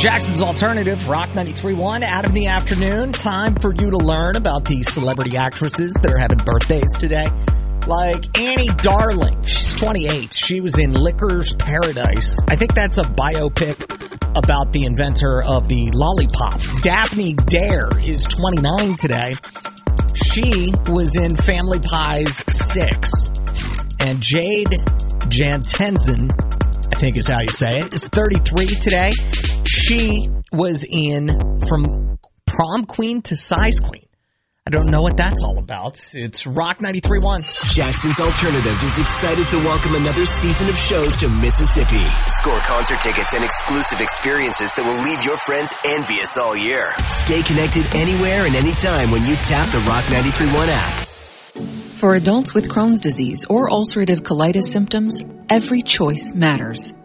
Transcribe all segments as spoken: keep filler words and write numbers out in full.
Jackson's Alternative, Rock ninety-three point one, out of the afternoon. Time for you to learn about the celebrity actresses that are having birthdays today. Like Annie Darling, she's twenty-eight. She was in Licorice Paradise. I think that's a biopic about the inventor of the lollipop. Daphne Dare is twenty-nine today. She was in Family Ties six. And Jade Jantensen, I think is how you say it, is thirty-three today. She was in From Prom Queen to Size Queen. I don't know what that's all about. It's Rock ninety-three point one. Jackson's Alternative is excited to welcome another season of shows to Mississippi. Score concert tickets and exclusive experiences that will leave your friends envious all year. Stay connected anywhere and anytime when you tap the Rock ninety-three point one app. For adults with Crohn's disease or ulcerative colitis symptoms, every choice matters.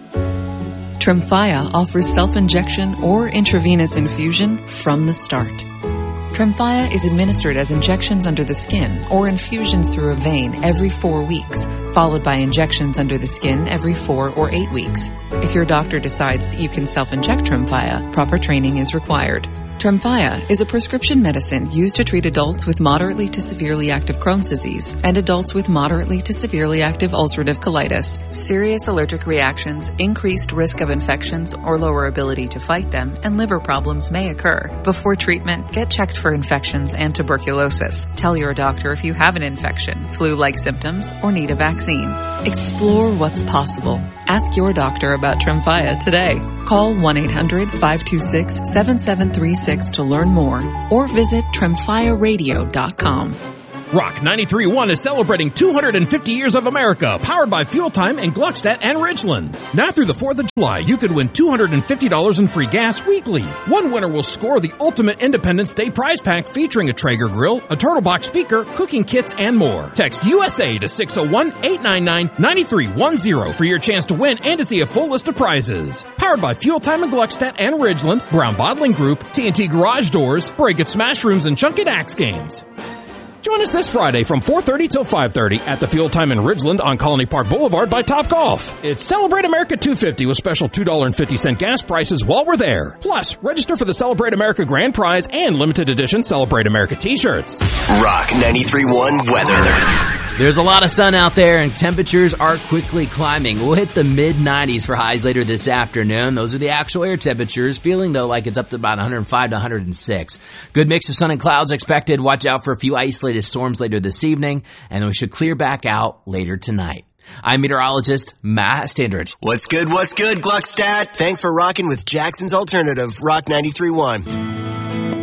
Tremfya offers self-injection or intravenous infusion from the start. Tremfya is administered as injections under the skin or infusions through a vein every four weeks, followed by injections under the skin every four or eight weeks. If your doctor decides that you can self-inject Tremfya, proper training is required. Tremfya is a prescription medicine used to treat adults with moderately to severely active Crohn's disease and adults with moderately to severely active ulcerative colitis. Serious allergic reactions, increased risk of infections or lower ability to fight them, and liver problems may occur. Before treatment, get checked for infections and tuberculosis. Tell your doctor if you have an infection, flu-like symptoms, or need a vaccine. Explore what's possible. Ask your doctor about Tremfya today. Call one eight hundred five two six seven seven three six to learn more or visit tremfya radio dot com. Rock ninety-three point one is celebrating two hundred fifty years of America, powered by Fuel Time in Gluckstadt and Ridgeland. Now through the fourth of July, you could win two hundred fifty dollars in free gas weekly. One winner will score the ultimate Independence Day prize pack featuring a Traeger grill, a Turtle Box speaker, cooking kits, and more. Text U S A to six oh one, eight nine nine, nine three one zero for your chance to win and to see a full list of prizes. Powered by Fuel Time in Gluckstadt and Ridgeland, Brown Bottling Group, T N T Garage Doors, Break It Smash Rooms, and Chunk It Axe Games. Join us this Friday from four thirty till five thirty at the Fuel Time in Ridgeland on Colony Park Boulevard by Topgolf. It's Celebrate America two fifty with special two dollars and fifty cents gas prices while we're there. Plus, register for the Celebrate America Grand Prize and limited edition Celebrate America t-shirts. Rock ninety-three point one weather. There's a lot of sun out there and temperatures are quickly climbing. We'll hit the mid nineties for highs later this afternoon. Those are the actual air temperatures, feeling though like it's up to about one oh five to one oh six. Good mix of sun and clouds expected. Watch out for a few isolated storms later this evening, and we should clear back out later tonight. I'm meteorologist Matt Standridge. What's good, what's good, Gluckstadt? Thanks for rocking with Jackson's Alternative, Rock ninety-three point one.